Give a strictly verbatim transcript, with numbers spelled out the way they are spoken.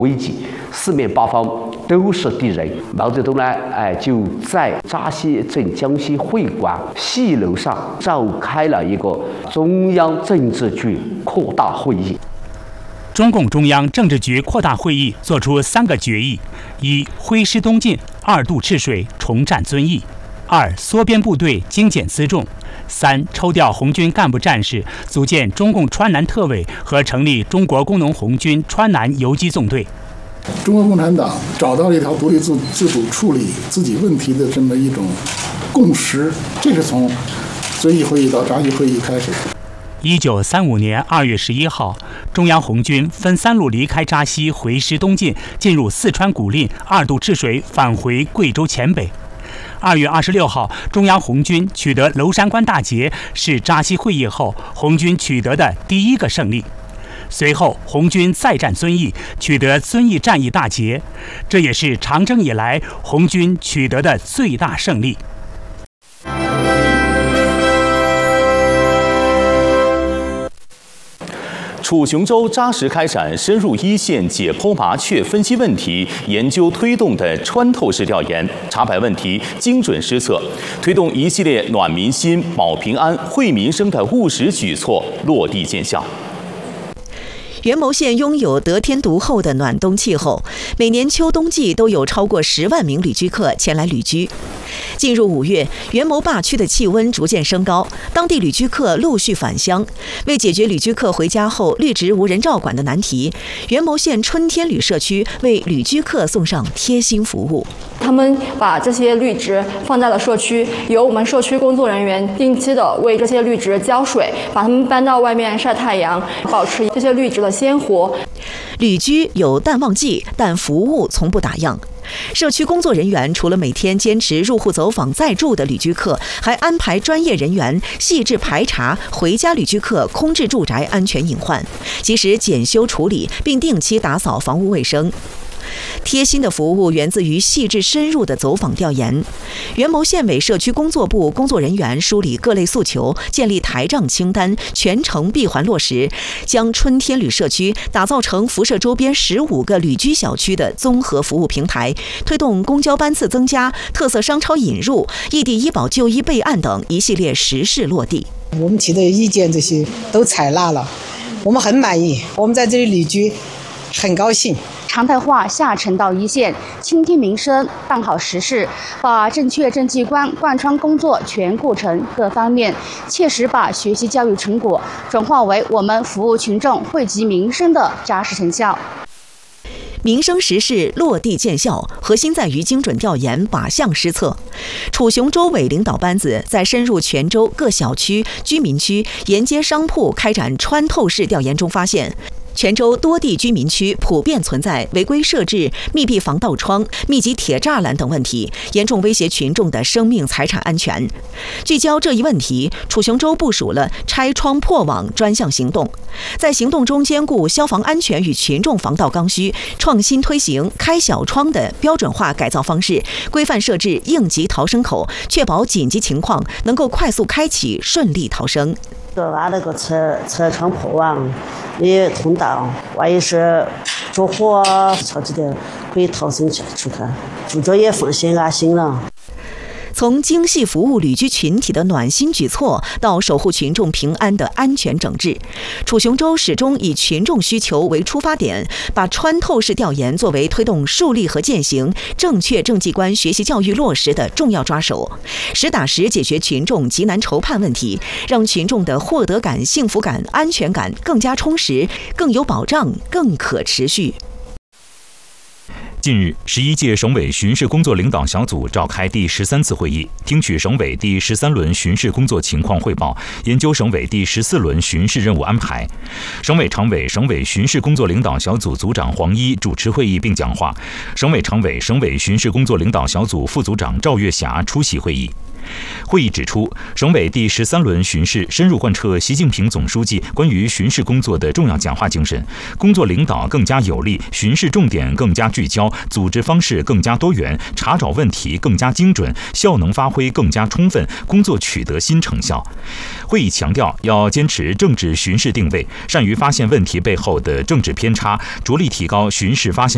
危机，四面八方都是敌人。毛泽东呢，哎，就在扎西镇江西会馆戏楼上召开了一个中央政治局扩大会议。 中共中央政治局扩大会议作出三个决议：一、挥师东进；二、渡赤水，重战遵义；二、缩编部队，精简辎重；三、抽调红军干部战士，组建中共川南特委和成立中国工农红军川南游击纵队。 中国共产党找到了一条独立自自主处理自己问题的这么一种共识，这是从遵义会议到扎西会议开始。 一九三五年二月十一号，中央红军分三路离开扎西，回师东进，进入四川古蔺，二渡赤水，返回贵州黔北。二月二十六号，中央红军取得娄山关大捷，是扎西会议后红军取得的第一个胜利。随后，红军再战遵义，取得遵义战役大捷，这也是长征以来红军取得的最大胜利。 楚雄州扎实开展深入一线解剖麻雀分析问题、研究推动的穿透式调研，查摆问题，精准施策，推动一系列暖民心、保平安、惠民生的务实举措落地见效。 元谋县拥有得天独厚的暖冬气候，每年秋冬季都有超过十万名旅居客前来旅居。进入五月，元谋坝区的气温逐渐升高，当地旅居客陆续返乡。为解决旅居客回家后绿植无人照管的难题，元谋县春天旅社区为旅居客送上贴心服务。 他们把这些绿植放在了社区，由我们社区工作人员定期的为这些绿植浇水，把它们搬到外面晒太阳，保持这些绿植的鲜活。 旅居有淡旺季，但服务从不打烊。社区工作人员除了每天坚持入户走访再住的旅居客，还安排专业人员细致排查回家旅居客空置住宅安全隐患，及时检修处理，并定期打扫房屋卫生。贴心的服务源自于细致深入的走访调研。元谋县委社区工作部工作人员梳理各类诉求，建立台账清单，全程闭环落实，将春天旅社区打造成辐射周边十五个旅居小区的综合服务平台，推动公交班次增加、特色商超引入、异地医保就医备案等一系列实事落地。 我们提的意见这些都采纳了，我们很满意，我们在这里旅居很高兴。 常态化下沉到一线，倾听民生，办好实事，把正确政绩观贯穿工作全过程各方面，切实把学习教育成果转化为我们服务群众、惠及民生的扎实成效。 民生实事落地见效，核心在于精准调研，靶向施策。楚雄州委领导班子在深入全州各小区、居民区、沿街商铺开展穿透式调研中发现，全州多地居民区普遍存在违规设置、密闭防盗窗、密集铁栅栏等问题，严重威胁群众的生命财产安全。聚焦这一问题，楚雄州部署了拆窗破网专项行动，在行动中兼顾消防安全与群众防盗刚需，创新推行开小窗的标准化改造方式，规范设置应急逃生口，确保紧急情况能够快速开启，顺利逃生。 把那个车车窗破网也通道，万一是着火啥子的，可以逃生出去，住着也放心安心了。 从精细服务旅居群体的暖心举措，到守护群众平安的安全整治，楚雄州始终以群众需求为出发点，把穿透式调研作为推动树立和践行正确政绩观学习教育落实的重要抓手，实打实解决群众急难愁盼问题，让群众的获得感、幸福感、安全感更加充实、更有保障、更可持续。 近日，十一届省委巡视工作领导小组召开第十三次会议，听取省委第十三轮巡视工作情况汇报，研究省委第十四轮巡视任务安排。省委常委、省委巡视工作领导小组组长黄一主持会议并讲话，省委常委、省委巡视工作领导小组副组长赵月霞出席会议。会议指出，省委第十三轮巡视深入贯彻习近平总书记关于巡视工作的重要讲话精神，工作领导更加有力，巡视重点更加聚焦，组织方式更加多元，查找问题更加精准，效能发挥更加充分，工作取得新成效。会议强调，要坚持政治巡视定位，善于发现问题背后的政治偏差，着力提高巡视发现